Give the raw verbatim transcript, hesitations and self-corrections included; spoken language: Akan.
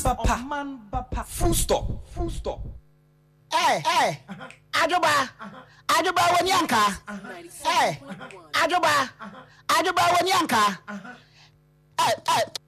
bapa. Full stop. Full stop. Eh, eh. Ajoba. Ajoba wanyanka. Eh. Ajoba. Ajoba wanyanka. Eh, eh.